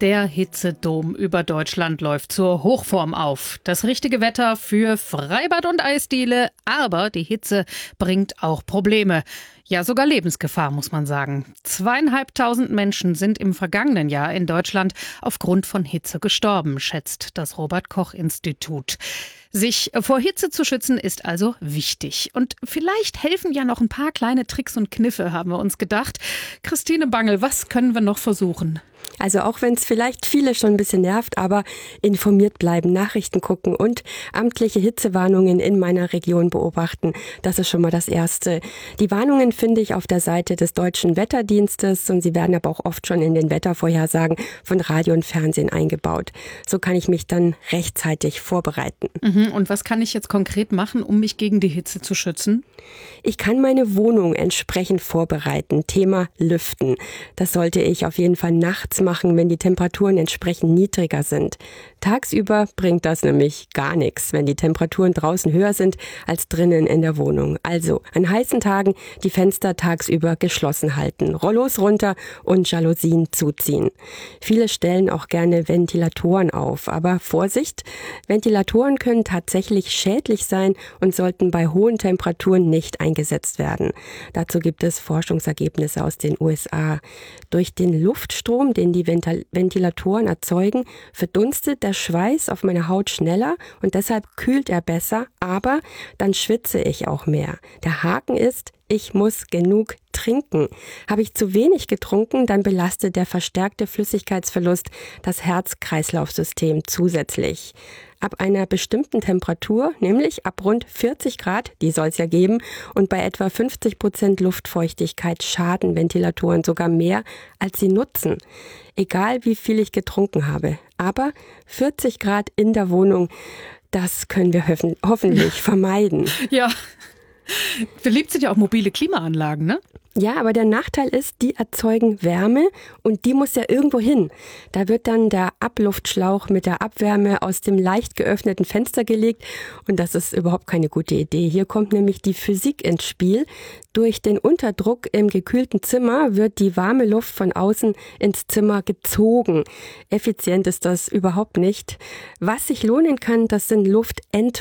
Der Hitzedom über Deutschland läuft zur Hochform auf. Das richtige Wetter für Freibad und Eisdiele, aber die Hitze bringt auch Probleme. Ja, sogar Lebensgefahr, muss man sagen. 2.500 Menschen sind im vergangenen Jahr in Deutschland aufgrund von Hitze gestorben, schätzt das Robert-Koch-Institut. Sich vor Hitze zu schützen ist also wichtig. Und vielleicht helfen ja noch ein paar kleine Tricks und Kniffe, haben wir uns gedacht. Christine Bangel, was können wir noch versuchen? Also auch wenn es vielleicht viele schon ein bisschen nervt, aber informiert bleiben, Nachrichten gucken und amtliche Hitzewarnungen in meiner Region beobachten. Das ist schon mal das Erste. Die Warnungen finde ich auf der Seite des Deutschen Wetterdienstes und sie werden aber auch oft schon in den Wettervorhersagen von Radio und Fernsehen eingebaut. So kann ich mich dann rechtzeitig vorbereiten. Und was kann ich jetzt konkret machen, um mich gegen die Hitze zu schützen? Ich kann meine Wohnung entsprechend vorbereiten. Thema Lüften. Das sollte ich auf jeden Fall nachts machen, wenn die Temperaturen entsprechend niedriger sind. Tagsüber bringt das nämlich gar nichts, wenn die Temperaturen draußen höher sind als drinnen in der Wohnung. Also an heißen Tagen die Fenster tagsüber geschlossen halten, Rollos runter und Jalousien zuziehen. Viele stellen auch gerne Ventilatoren auf, aber Vorsicht, Ventilatoren können tatsächlich schädlich sein und sollten bei hohen Temperaturen nicht eingesetzt werden. Dazu gibt es Forschungsergebnisse aus den USA. Durch den Luftstrom, den die Ventilatoren erzeugen, verdunstet der Schweiß auf meiner Haut schneller und deshalb kühlt er besser, aber dann schwitze ich auch mehr. Der Haken ist, ich muss genug trinken. Habe ich zu wenig getrunken, dann belastet der verstärkte Flüssigkeitsverlust das Herz-Kreislauf-System zusätzlich. Ab einer bestimmten Temperatur, nämlich ab rund 40 Grad, die soll es ja geben, und bei etwa 50% Luftfeuchtigkeit schaden Ventilatoren sogar mehr, als sie nutzen. Egal wie viel ich getrunken habe. Aber 40 Grad in der Wohnung, das können wir hoffentlich vermeiden. Ja, beliebt sind ja auch mobile Klimaanlagen, ne? Ja, aber der Nachteil ist, die erzeugen Wärme und die muss ja irgendwo hin. Da wird dann der Abluftschlauch mit der Abwärme aus dem leicht geöffneten Fenster gelegt und das ist überhaupt keine gute Idee. Hier kommt nämlich die Physik ins Spiel. Durch den Unterdruck im gekühlten Zimmer wird die warme Luft von außen ins Zimmer gezogen. Effizient ist das überhaupt nicht. Was sich lohnen kann, das sind